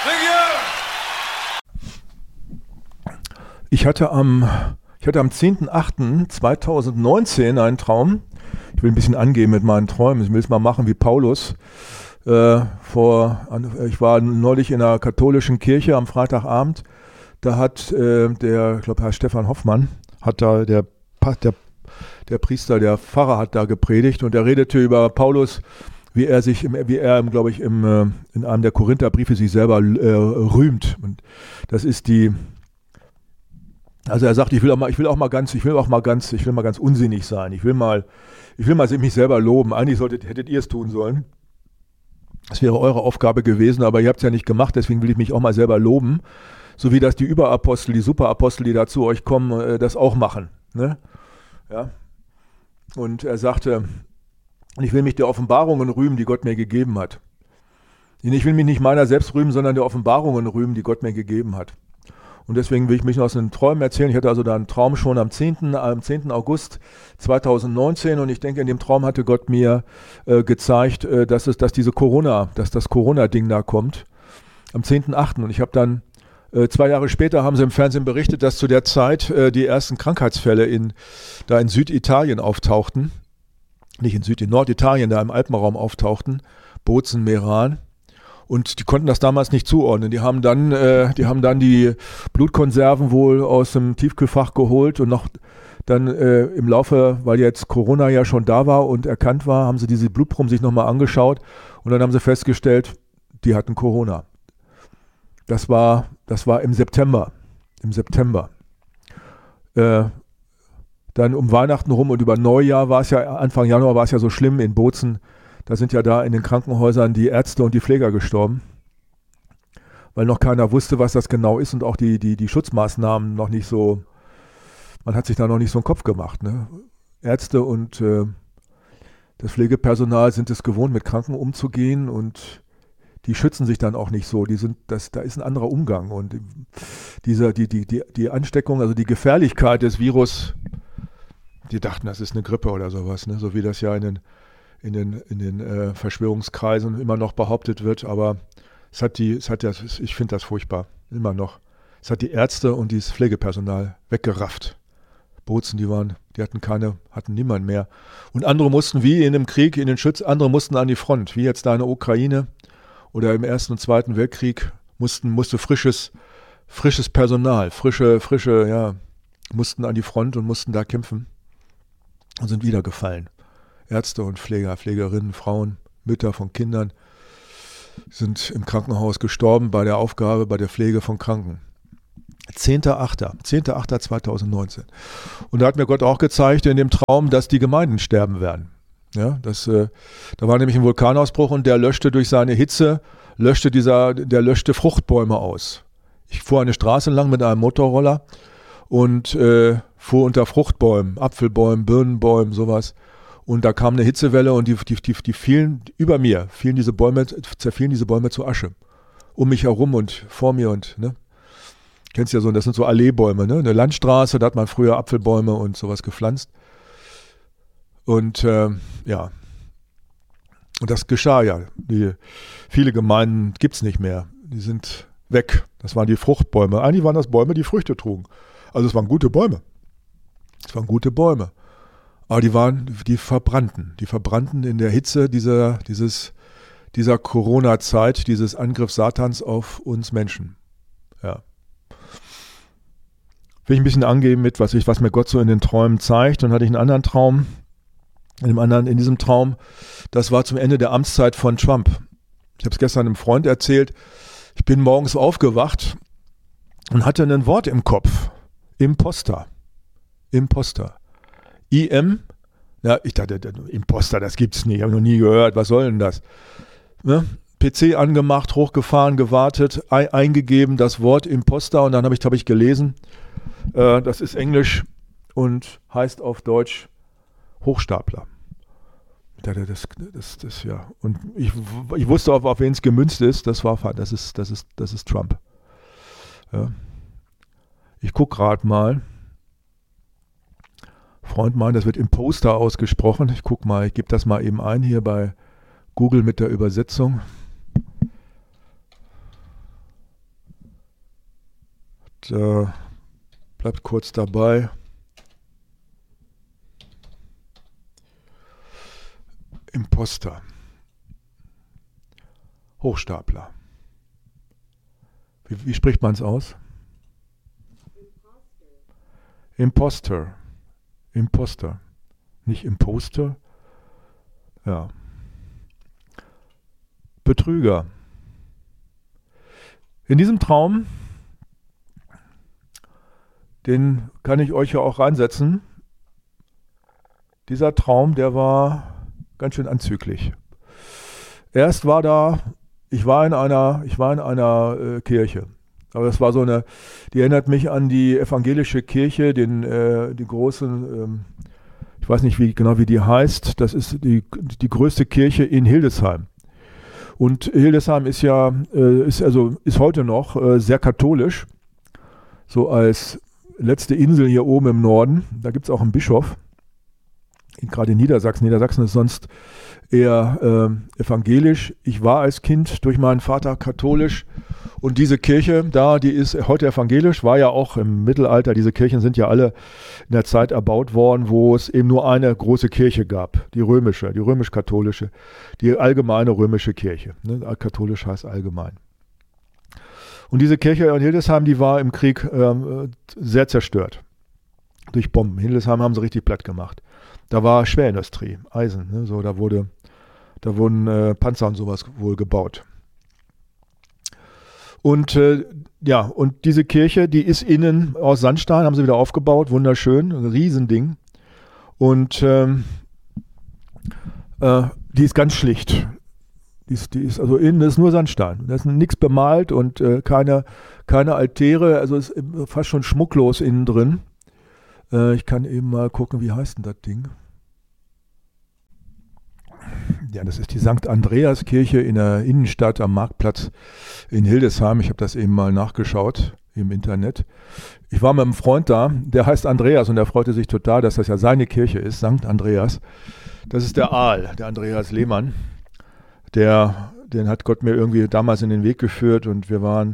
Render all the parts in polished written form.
Ich hatte am 10.08.2019 einen Traum. Ich will ein bisschen angeben mit meinen Träumen. Ich will es mal machen wie Paulus. Ich war neulich in einer katholischen Kirche am Freitagabend. Da hat ich glaube Herr Stefan Hoffmann, hat da der Priester, der Pfarrer hat da gepredigt und er redete über Paulus, wie er, glaube ich, in einem der Korintherbriefe sich selber rühmt. Und das ist also er sagt, ich will mal ganz unsinnig sein. Ich will mal mich selber loben. Eigentlich hättet ihr es tun sollen. Das wäre eure Aufgabe gewesen, aber ihr habt es ja nicht gemacht, deswegen will ich mich auch mal selber loben. So wie das die Überapostel, die Superapostel, die da zu euch kommen, das auch machen. Ne? Ja. Und er sagte, ich will mich der Offenbarungen rühmen, die Gott mir gegeben hat. Ich will mich nicht meiner selbst rühmen, sondern der Offenbarungen rühmen, die Gott mir gegeben hat. Und deswegen will ich mich noch aus den Träumen erzählen. Ich hatte also da einen Traum schon am 10. August 2019 und ich denke, in dem Traum hatte Gott mir gezeigt, dass das Corona-Ding da kommt. Am 10.8. Und ich habe dann 2 Jahre später haben sie im Fernsehen berichtet, dass zu der Zeit die ersten Krankheitsfälle in Süditalien auftauchten. Nicht in Norditalien, da im Alpenraum auftauchten. Bozen, Meran. Und die konnten das damals nicht zuordnen. Die haben dann die Blutkonserven wohl aus dem Tiefkühlfach geholt und noch dann im Laufe, weil jetzt Corona ja schon da war und erkannt war, haben sie diese Blutproben sich nochmal angeschaut und dann haben sie festgestellt, die hatten Corona. Das war im September. Dann um Weihnachten rum und über Neujahr war es ja, Anfang Januar war es ja so schlimm in Bozen. Da sind ja da in den Krankenhäusern die Ärzte und die Pfleger gestorben, weil noch keiner wusste, was das genau ist und auch die Schutzmaßnahmen noch nicht so, man hat sich da noch nicht so einen Kopf gemacht. Ne? Ärzte und das Pflegepersonal sind es gewohnt, mit Kranken umzugehen und die schützen sich dann auch nicht so. Da ist ein anderer Umgang und die Ansteckung, also die Gefährlichkeit des Virus, die dachten, das ist eine Grippe oder sowas, ne? So wie das ja in den Verschwörungskreisen immer noch behauptet wird, aber ich finde das furchtbar, immer noch. Es hat die Ärzte und dieses Pflegepersonal weggerafft. Bozen, die hatten niemand mehr. Und andere mussten, wie in einem Krieg, andere mussten an die Front, wie jetzt da in der Ukraine oder im Ersten und Zweiten Weltkrieg, musste frisches Personal, mussten an die Front und mussten da kämpfen und sind wieder gefallen. Ärzte und Pfleger, Pflegerinnen, Frauen, Mütter von Kindern sind im Krankenhaus gestorben bei der Pflege von Kranken. 10.8.2019. Und da hat mir Gott auch gezeigt in dem Traum, dass die Gemeinden sterben werden. Ja, da war nämlich ein Vulkanausbruch und der löschte durch seine Hitze, löschte Fruchtbäume aus. Ich fuhr eine Straße lang mit einem Motorroller und fuhr unter Fruchtbäumen, Apfelbäumen, Birnenbäumen, sowas. Und da kam eine Hitzewelle und die fielen über mir, zerfielen diese Bäume zu Asche. Um mich herum und vor mir und, ne? Kennst ja so, das sind so Alleebäume, ne? Eine Landstraße, da hat man früher Apfelbäume und sowas gepflanzt. Und ja. Und das geschah ja. Viele Gemeinden gibt es nicht mehr. Die sind weg. Das waren die Fruchtbäume. Eigentlich waren das Bäume, die Früchte trugen. Also es waren gute Bäume. Aber die verbrannten in der Hitze dieser Corona-Zeit, dieses Angriffs Satans auf uns Menschen. Ja. Will ich ein bisschen angeben mit, was mir Gott so in den Träumen zeigt. Dann hatte ich einen anderen Traum. In diesem Traum, das war zum Ende der Amtszeit von Trump. Ich habe es gestern einem Freund erzählt. Ich bin morgens aufgewacht und hatte ein Wort im Kopf. Imposter. IM, ja, ich dachte, Imposter, das gibt's nicht, habe noch nie gehört, was soll denn das? Ne? PC angemacht, hochgefahren, gewartet, eingegeben, das Wort Imposter und dann habe ich gelesen, das ist Englisch und heißt auf Deutsch Hochstapler. Ich dachte, das ja, und ich wusste, auf wen es gemünzt ist, das ist Trump. Ja. Ich gucke gerade mal. Freund meint, das wird Imposter ausgesprochen. Ich gucke mal, ich gebe das mal eben ein hier bei Google mit der Übersetzung. bleibt kurz dabei. Imposter. Hochstapler. Wie spricht man es aus? Imposter. Imposter. Nicht Imposter? Ja. Betrüger. In diesem Traum, den kann ich euch ja auch reinsetzen. Dieser Traum, der war ganz schön anzüglich. Erst war da, ich war in einer Kirche. Aber das war so eine, die erinnert mich an die evangelische Kirche, die großen, ich weiß nicht genau, wie die heißt. Das ist die größte Kirche in Hildesheim. Und Hildesheim ist heute noch sehr katholisch, so als letzte Insel hier oben im Norden. Da gibt es auch einen Bischof, gerade in Niedersachsen. Niedersachsen ist sonst eher evangelisch. Ich war als Kind durch meinen Vater katholisch. Und diese Kirche da, die ist heute evangelisch, war ja auch im Mittelalter. Diese Kirchen sind ja alle in der Zeit erbaut worden, wo es eben nur eine große Kirche gab, die römisch-katholische, die allgemeine römische Kirche. Ne? Katholisch heißt allgemein. Und diese Kirche in Hildesheim, die war im Krieg sehr zerstört durch Bomben. Hildesheim haben sie richtig platt gemacht. Da war Schwerindustrie, Eisen. Ne? So, da wurden Panzer und sowas wohl gebaut. Und und diese Kirche, die ist innen aus Sandstein, haben sie wieder aufgebaut, wunderschön, ein Riesending. Und die ist ganz schlicht. Die ist also innen ist nur Sandstein. Da ist nichts bemalt und keine Altäre, also ist fast schon schmucklos innen drin. Ich kann eben mal gucken, wie heißt denn das Ding? Ja, das ist die St. Andreas-Kirche in der Innenstadt am Marktplatz in Hildesheim. Ich habe das eben mal nachgeschaut im Internet. Ich war mit einem Freund da, der heißt Andreas und der freute sich total, dass das ja seine Kirche ist, St. Andreas. Das ist der Aal, der Andreas Lehmann. Den hat Gott mir irgendwie damals in den Weg geführt und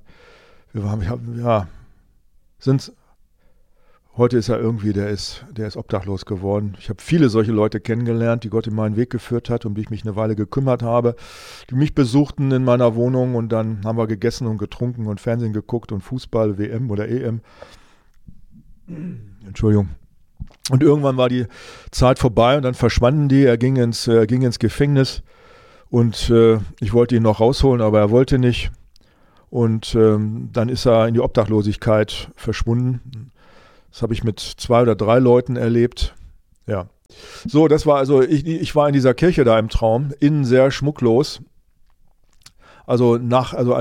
heute ist er irgendwie, der ist obdachlos geworden. Ich habe viele solche Leute kennengelernt, die Gott in meinen Weg geführt hat, um die ich mich eine Weile gekümmert habe, die mich besuchten in meiner Wohnung und dann haben wir gegessen und getrunken und Fernsehen geguckt und Fußball, WM oder EM. Entschuldigung. Und irgendwann war die Zeit vorbei und dann verschwanden die. Er ging ins Gefängnis und ich wollte ihn noch rausholen, aber er wollte nicht. Und dann ist er in die Obdachlosigkeit verschwunden. Das habe ich mit 2 oder 3 Leuten erlebt. Ja. So, das war also, ich war in dieser Kirche da im Traum, innen sehr schmucklos. In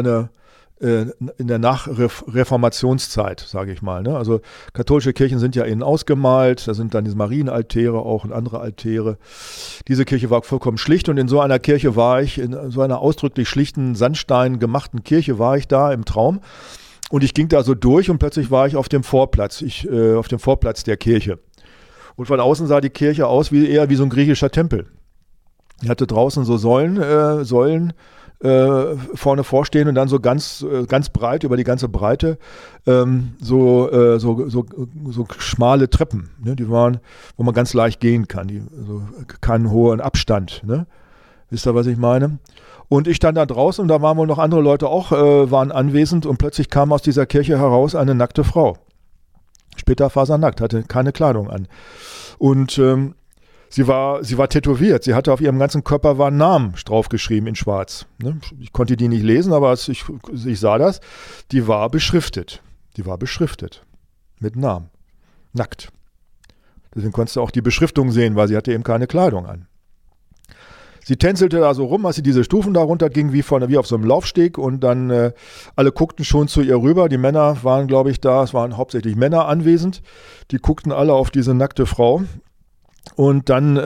der Nachreformationszeit, sage ich mal. Ne? Also katholische Kirchen sind ja innen ausgemalt, da sind dann diese Marienaltäre auch und andere Altäre. Diese Kirche war vollkommen schlicht und in so einer Kirche war ich, in so einer ausdrücklich schlichten, Sandstein gemachten Kirche war ich da im Traum. Und ich ging da so durch und plötzlich war ich auf dem Vorplatz, auf dem Vorplatz der Kirche. Und von außen sah die Kirche aus eher wie so ein griechischer Tempel. Die hatte draußen so Säulen vorne vorstehen und dann so ganz breit, über die ganze Breite, so schmale Treppen, ne, die waren, wo man ganz leicht gehen kann, keinen hohen Abstand. Ne? Wisst ihr, was ich meine? Und ich stand da draußen und da waren wohl noch andere Leute auch, waren anwesend und plötzlich kam aus dieser Kirche heraus eine nackte Frau. Splitterfasernackt, hatte keine Kleidung an. Und sie war tätowiert. Sie hatte auf ihrem ganzen Körper war ein Name draufgeschrieben in schwarz. Ne? Ich konnte die nicht lesen, aber ich sah das. Die war beschriftet. Mit Namen. Nackt. Deswegen konntest du auch die Beschriftung sehen, weil sie hatte eben keine Kleidung an. Sie tänzelte da so rum, als sie diese Stufen da runter ging, wie auf so einem Laufsteg und dann alle guckten schon zu ihr rüber. Die Männer waren, glaube ich, da, es waren hauptsächlich Männer anwesend. Die guckten alle auf diese nackte Frau und dann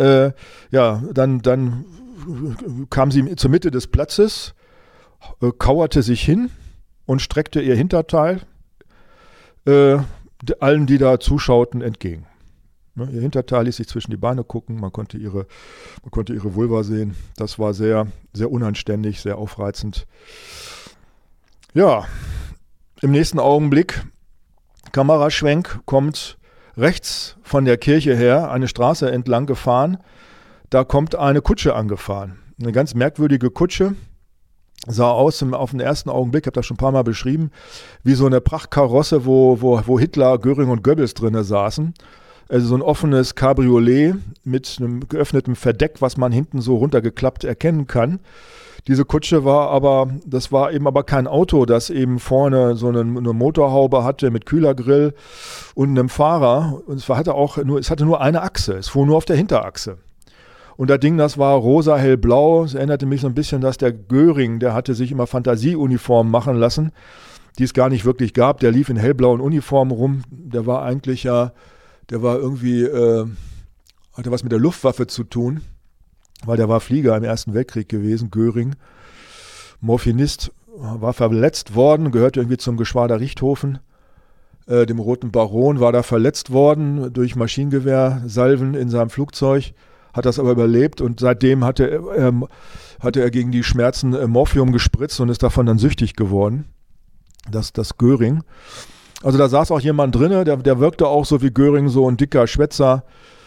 kam sie zur Mitte des Platzes, kauerte sich hin und streckte ihr Hinterteil allen, die da zuschauten, entgegen. Ne, ihr Hinterteil ließ sich zwischen die Beine gucken, man konnte ihre Vulva sehen. Das war sehr, sehr unanständig, sehr aufreizend. Ja, im nächsten Augenblick Kameraschwenk, kommt rechts von der Kirche her eine Straße entlang gefahren. Da kommt eine Kutsche angefahren. Eine ganz merkwürdige Kutsche. Sah aus auf den ersten Augenblick, ich habe das schon ein paar Mal beschrieben, wie so eine Prachtkarosse, wo Hitler, Göring und Goebbels drin saßen. Also so ein offenes Cabriolet mit einem geöffneten Verdeck, was man hinten so runtergeklappt erkennen kann. Diese Kutsche das war eben aber kein Auto, das eben vorne so eine Motorhaube hatte mit Kühlergrill und einem Fahrer. Und es hatte nur eine Achse, es fuhr nur auf der Hinterachse. Und das Ding, das war rosa, hellblau. Es erinnerte mich so ein bisschen, dass der Göring, der hatte sich immer Fantasieuniformen machen lassen, die es gar nicht wirklich gab. Der lief in hellblauen Uniformen rum. Der war irgendwie, hatte was mit der Luftwaffe zu tun, weil der war Flieger im Ersten Weltkrieg gewesen, Göring. Morphinist, war verletzt worden, gehörte irgendwie zum Geschwader Richthofen. Dem Roten Baron, war da verletzt worden durch Maschinengewehrsalven in seinem Flugzeug. Hat das aber überlebt und seitdem hatte er gegen die Schmerzen Morphium gespritzt und ist davon dann süchtig geworden. Das Göring. Also da saß auch jemand drin, der wirkte auch so wie Göring, so ein dicker Schwätzer.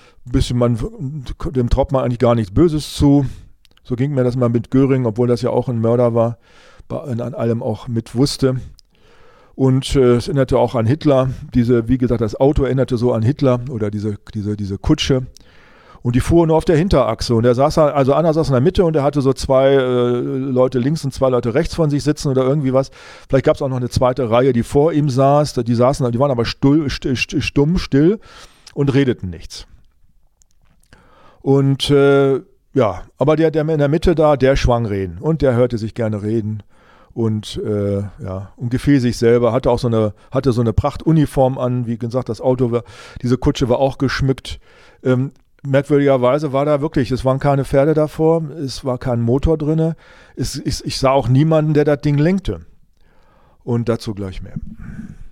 Dem traut man eigentlich gar nichts Böses zu. So ging mir das mal mit Göring, obwohl das ja auch ein Mörder war, an allem auch mit wusste. Und es erinnerte auch an Hitler. Wie gesagt, das Auto erinnerte so an Hitler oder diese Kutsche. Und die fuhren nur auf der Hinterachse. Und Anna saß in der Mitte und er hatte so 2 Leute links und 2 Leute rechts von sich sitzen oder irgendwie was. Vielleicht gab es auch noch eine zweite Reihe, die vor ihm saß. Die waren aber stumm, still und redeten nichts. Und aber der in der Mitte da, der schwang reden. Und der hörte sich gerne reden. Und gefiel sich selber, hatte so eine Prachtuniform an. Wie gesagt, diese Kutsche war auch geschmückt. Merkwürdigerweise war da wirklich, es waren keine Pferde davor, es war kein Motor drin. Ich sah auch niemanden, der das Ding lenkte. Und dazu gleich mehr.